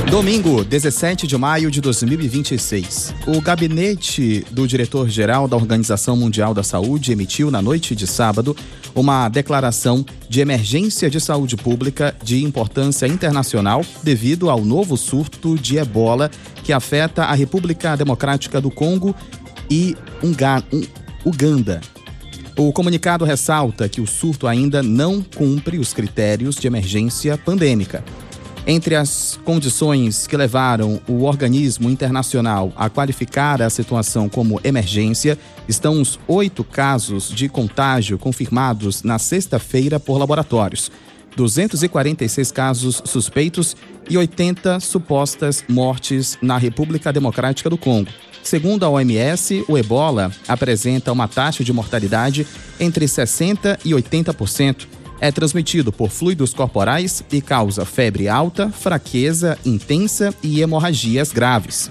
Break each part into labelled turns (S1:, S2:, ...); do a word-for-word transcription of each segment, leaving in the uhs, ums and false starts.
S1: Domingo, dezessete de maio de dois mil e vinte e seis. O gabinete do diretor-geral da Organização Mundial da Saúde emitiu na noite de sábado uma declaração de emergência de saúde pública de importância internacional devido ao novo surto de ebola que afeta a República Democrática do Congo e Uganda. O comunicado ressalta que o surto ainda não cumpre os critérios de emergência pandêmica. Entre as condições que levaram o organismo internacional a qualificar a situação como emergência estão os oito casos de contágio confirmados na sexta-feira por laboratórios, duzentos e quarenta e seis casos suspeitos e oitenta supostas mortes na República Democrática do Congo. Segundo a O M S, o ebola apresenta uma taxa de mortalidade entre sessenta por cento e oitenta por cento. É transmitido por fluidos corporais e causa febre alta, fraqueza intensa e hemorragias graves.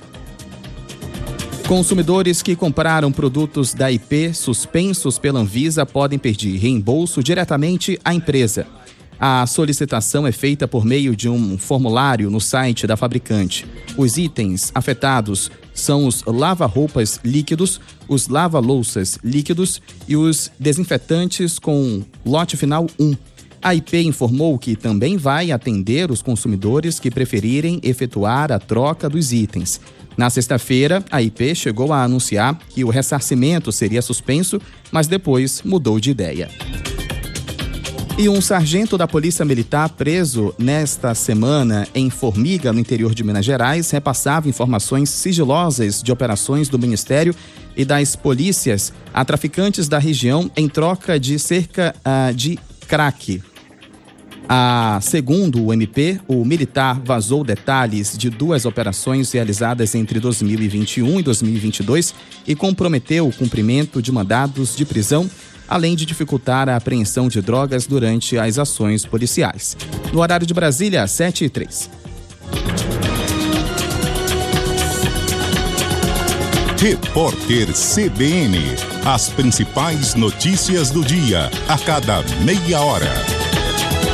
S1: Consumidores que compraram produtos da I P suspensos pela Anvisa podem pedir reembolso diretamente à empresa. A solicitação é feita por meio de um formulário no site da fabricante. Os itens afetados são os lava-roupas líquidos, os lava-louças líquidos e os desinfetantes com lote final um. A I P informou que também vai atender os consumidores que preferirem efetuar a troca dos itens. Na sexta-feira, a I P chegou a anunciar que o ressarcimento seria suspenso, mas depois mudou de ideia. E um sargento da Polícia Militar preso nesta semana em Formiga, no interior de Minas Gerais, repassava informações sigilosas de operações do Ministério e das polícias a traficantes da região em troca de cerca uh, de crack. Ah, segundo o M P, o militar vazou detalhes de duas operações realizadas entre dois mil e vinte e um e dois mil e vinte e dois e comprometeu o cumprimento de mandados de prisão, além de dificultar a apreensão de drogas durante as ações policiais. No horário de Brasília, sete e três.
S2: Repórter C B N. As principais notícias do dia, a cada meia hora.